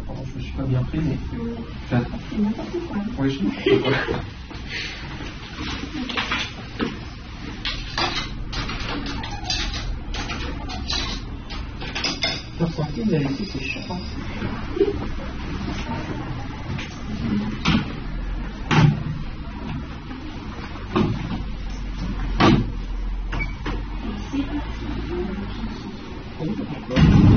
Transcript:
Pardon, je me suis pas bien pris, mais. J'attends. C'est n'importe quoi. Oui, je n'importe quoi. Le ressenti de la laisser, c'est chiant.